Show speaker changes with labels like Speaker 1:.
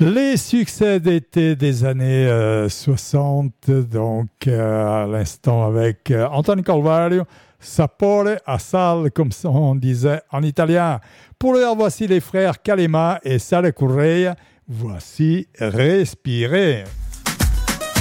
Speaker 1: Les succès d'été des années 60, donc à l'instant avec Antonio Calvario, Sapore a sal, comme on disait en italien. Pour l'heure, voici les frères Calema et Sale Correia. Voici Respirer.